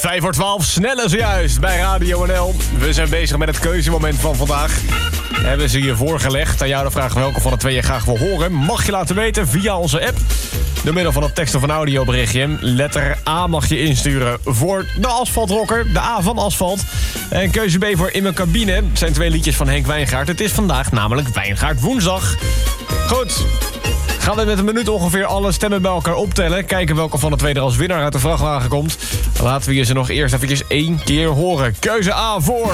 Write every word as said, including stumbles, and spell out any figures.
Vijf voor twaalf, snelle zojuist bij Radio N L. We zijn bezig met het keuzemoment van vandaag. Hebben ze je voorgelegd. Aan jou de vraag welke van de twee je graag wil horen. Mag je laten weten via onze app. Door middel van een tekst- of een audioberichtje. Letter A mag je insturen voor de asfaltrocker. De A van asfalt. En keuze B voor In Mijn Cabine. Het zijn twee liedjes van Henk Wijngaard. Het is vandaag namelijk Wijngaard woensdag. Goed. Gaan we met een minuut ongeveer alle stemmen bij elkaar optellen. Kijken welke van de twee er als winnaar uit de vrachtwagen komt. Laten we je ze nog eerst eventjes één keer horen. Keuze A voor...